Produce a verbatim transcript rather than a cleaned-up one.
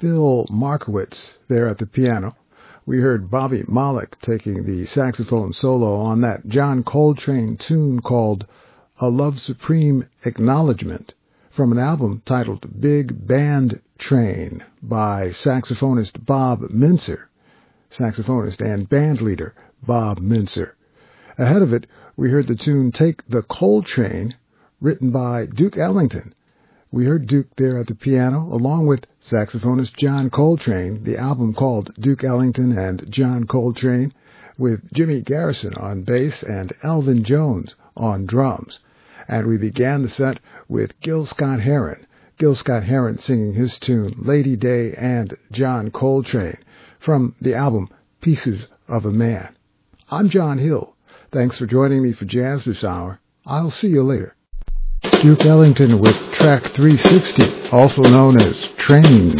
Phil Markowitz there at the piano. We heard Bobby Malik taking the saxophone solo on that John Coltrane tune called A Love Supreme Acknowledgement from an album titled Big Band Train by saxophonist Bob Mintzer, saxophonist and bandleader Bob Mintzer. Ahead of it, we heard the tune Take the Coltrane, written by Duke Ellington. We heard Duke there at the piano, along with saxophonist John Coltrane, the album called Duke Ellington and John Coltrane, with Jimmy Garrison on bass and Elvin Jones on drums. And we began the set with Gil Scott-Heron, Gil Scott-Heron singing his tune Lady Day and John Coltrane from the album Pieces of a Man. I'm John Hill. Thanks for joining me for Jazz this hour. I'll see you later. Duke Ellington with track three sixty, also known as Train.